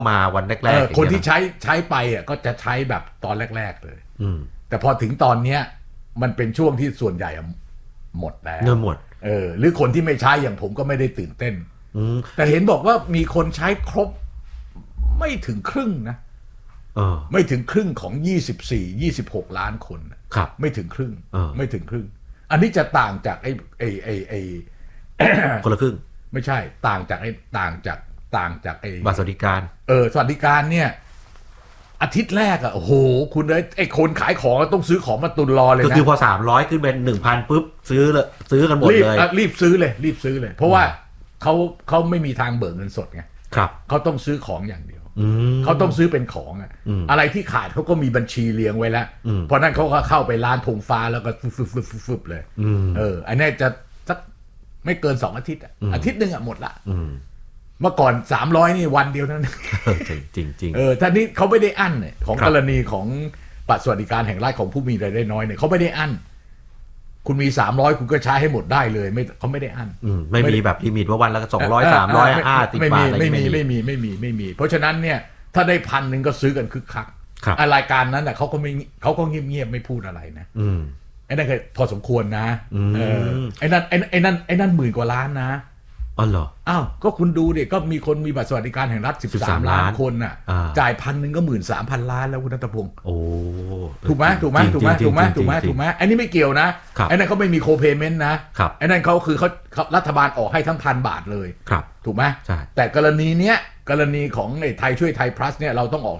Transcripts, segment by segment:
มาวันแรกๆคนที่ใช้ไปอ่ะก็จะใช้แบบตอนแรกๆเลยแต่พอถึงตอนเนี้ยมันเป็นช่วงที่ส่วนใหญ่หมดแล้วเงินหมดหรือคนที่ไม่ใช้อย่างผมก็ไม่ได้ตื่นเต้นแต่เห็นบอกว่ามีคนใช้ครบไม่ถึงครึ่งนะไม่ถึงครึ่งของ26 ล้านคนครับไม่ถึงครึ่งไม่ถึงครึ่งอันนี้จะต่างจากไอ้คนละครึ่งไม่ใช่ต่างจากไอ้บัตรสวัสดิการสวัสดิการเนี่ยอาทิตย์แรกโอ้โหคุณไอ้คนขายของต้องซื้อของมาตุนรอเลยนะก็คือพอ300ขึ้นเป็น 1,000 ปุ๊บซื้อกันหมดเลยรีบซื้อเลยเพราะว่าเขาไม่มีทางเบิกเงินสดไงครับเขาต้องซื้อของอย่างเดียวเขาต้องซื้อเป็นของอะไรที่ขาดเขาก็มีบัญชีเรียงไว้แล้วเพราะนั้นเขาก็เข้าไปร้านธงฟ้าแล้วก็ฟึบเลยอันนี้จะสักไม่เกิน2 อาทิตย์อาทิตย์นึงหมดละเมื่อก่อน300นี่วันเดียวนั้นจริงท่านี้เขาไม่ได้อั้นเนี่ยของกรณีของบัตรสวัสดิการแห่งรัฐของผู้มีรายได้น้อยเนี่ยเขาไม่ได้อั้นคุณมี300คุณก็ใช้ให้หมดได้เลยเขาไม่ได้อั้นไม่มีแบบลิมิตว่าวันละ200 300 50 บาทอะไรไม่มีเพราะฉะนั้นเนี่ยถ้าได้1,000ก็ซื้อกันคึกคักรายการนั้นเขาก็เงียบไม่พูดอะไรนะไอ้นั่นก็พอสมควรนะไอ้นั่น10,000 กว่าล้านนะอ๋อเหรออ้าวก็คุณดูดิก็มีคนมีบัตรสวัสดิการแห่งรัฐ13 ล้านคนน่ะจ่าย1,000ก็13,000 ล้านแล้วคุณณัฐพงศ์โอ้ถูกไหมอันนี้ไม่เกี่ยวนะไอ้นั่นเขาไม่มีโคเพย์เมนต์นะไอ้นั่นเขาคือเขารัฐบาลออกให้ทั้ง1,000 บาทเลยถูกไหมแต่กรณีเนี้ยกรณีของไอ้ไทยช่วยไทย plus เนี่ยเราต้องออก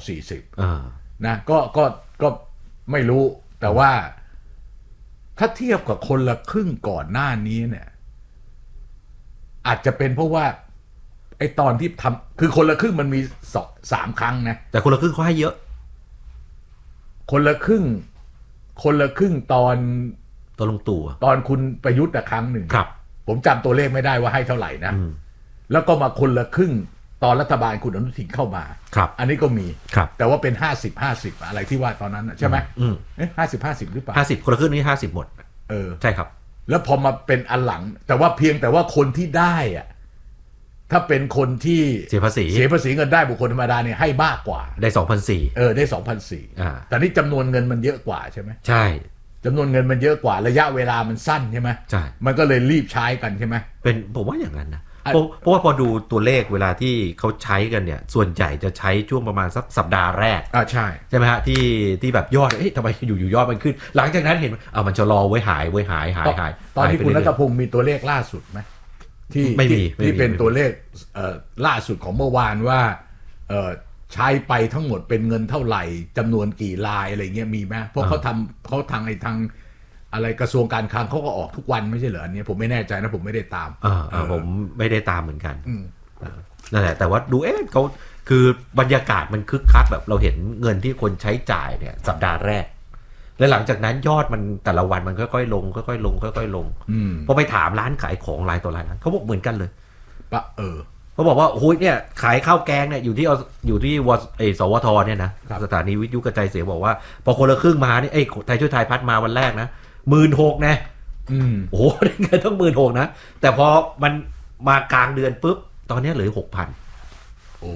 40นะก็ไม่รู้แต่ว่าถ้าเทียบกับคนละครึ่งก่อนหน้านี้เนี่ยอาจจะเป็นเพราะว่าไอ้ตอนที่ทำคือคนละครึ่งมันมี3 ครั้งนะแต่คนละครึ่งเขาให้เยอะคนละครึ่งตอนลุงตู่ตอนคุณประยุทธ์ครั้งหนึ่งครับผมจำตัวเลขไม่ได้ว่าให้เท่าไหร่นะแล้วก็มาคนละครึ่งตอนรัฐบาลคุณอนุทินเข้ามาอันนี้ก็มีแต่ว่าเป็น50-50อะไรที่ว่าตอนนั้นใช่ไหม50-50หรือเปล่า 50คนละครึ่งนี่50หมดใช่ครับแล้วพอมาเป็นอันหลังแต่ว่าเพียงแต่ว่าคนที่ได้ถ้าเป็นคนที่เสียภาษีเงินได้บุคคลธรรมดาเนี่ยให้มากกว่าได้ 2,400 ได้ 2,400 แต่นี่จำนวนเงินมันเยอะกว่าใช่ไหมใช่จำนวนเงินมันเยอะกว่าระยะเวลามันสั้นใช่ไหมใช่มันก็เลยรีบใช้กันใช่ไหมเป็นผมว่าอย่างนั้นนะเพราะว่าพอดูตัวเลขเวลาที่เขาใช้กันเนี่ยส่วนใหญ่จะใช้ช่วงประมาณสักสัปดาห์แรกใช่ไหมฮะที่แบบยอดทำไมอยู่ยอดมันขึ้นหลังจากนั้นเห็นมันจะรอไว้หายตอนนี้คุณณัฐพงศ์มีตัวเลขล่าสุดไหมที่เป็นตัวเลขล่าสุดของเมื่อวานว่าใช้ไปทั้งหมดเป็นเงินเท่าไหร่จำนวนกี่รายอะไรเงี้ยมีไหมเพราะเขาทางอะไรกระทรวงการคลังเขาก็ออกทุกวันไม่ใช่เหรออันนี้ผมไม่แน่ใจนะผมไม่ได้ตามผมไม่ได้ตามเหมือนกันนั่นแหละแต่ว่าดูเขาคือบรรยากาศมันคึกคักแบบเราเห็นเงินที่คนใช้จ่ายเนี่ยสัปดาห์แรกและหลังจากนั้นยอดมันแต่ละวันมันค่อยๆลงพอไปถามร้านขายของรายต่อรายนั้นเขาบอกเหมือนกันเลยเขาบอกว่าโอ้ยเนี่ยขายข้าวแกงเนี่ยอยู่ที่สวทเนี่ยนะสถานีวิทยุกระจายเสียงบอกว่าพอคนละครึ่งมาเนี่ยไทยช่วยไทยพัดมาวันแรกนะ16,000นะโอ้โหได้เงินต้อง16,000นะแต่พอมันมากลางเดือนปุ๊บตอนนี้เหลือ 6,000 โอ้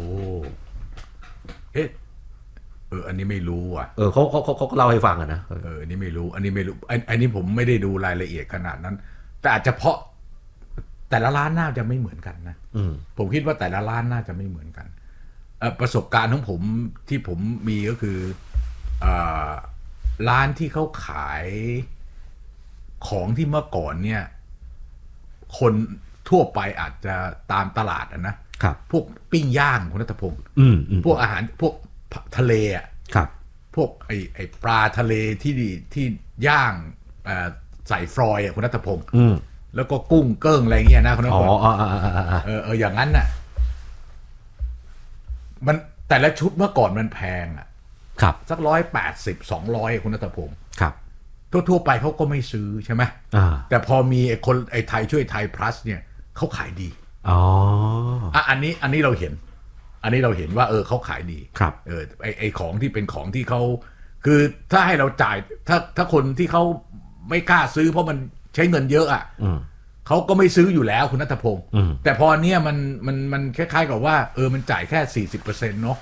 อันนี้ไม่รู้อ่ะเขาเล่าให้ฟังนะอันนี้ไม่รู้อันนี้ผมไม่ได้ดูรายละเอียดขนาดนั้นแต่อาจจะเพราะแต่ละร้านน่าจะไม่เหมือนกันนะผมคิดว่าแต่ละร้านน่าจะไม่เหมือนกันประสบการณ์ของผมที่ผมมีก็คือร้านที่เขาขายของที่เมื่อก่อนเนี่ยคนทั่วไปอาจจะตามตลาดนะครับพวกปิ้งย่างคุณณัฐพงศ์พวกอาหารพวกทะเลพวกไอปลาทะเลที่ย่างใส่ฟรอยคุณณัฐพงศ์แล้วก็กุ้งเกิ้งอะไรเงี้ยนะคุณณัฐพงศ์อย่างนั้นน่ะมันแต่ละชุดเมื่อก่อนมันแพงสัก180-200คุณณัฐพงศ์ทั่วไปเขาก็ไม่ซื้อใช่ไหมแต่พอมีไอ้ไทยช่วยไทย plus เนี่ยเขาขายดีอันนี้เราเห็นว่าเขาขายดีไอ้ของที่เป็นของที่เขาคือถ้าให้เราจ่ายถ้าคนที่เขาไม่กล้าซื้อเพราะมันใช้เงินเยอะเขาก็ไม่ซื้ออยู่แล้วคุณณัฐพงศ์แต่พอเนี้ยมันคล้ายๆกับว่ามันจ่ายแค่ 40% เนาะ